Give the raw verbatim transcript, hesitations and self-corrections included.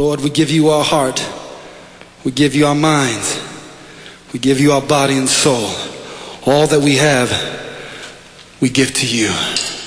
Lord, we give you our heart. We give you our minds. We give you our body and soul. All that we have, we give to you.